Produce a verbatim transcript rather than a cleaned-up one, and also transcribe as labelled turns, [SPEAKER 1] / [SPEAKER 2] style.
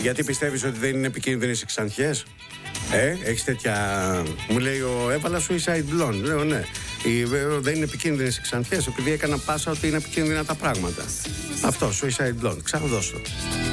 [SPEAKER 1] Γιατί πιστεύεις ότι δεν είναι επικίνδυνες οι ξανθιές? Ε, έχεις τέτοια... Μου λέει ο έβαλα Suicide Blonde. Λέω ναι. Η, δεν είναι επικίνδυνες οι ξανθιές, επειδή έκανα πάσα ότι είναι επικίνδυνα τα πράγματα. Αυτό, Suicide Blonde. Ξαναδώσω.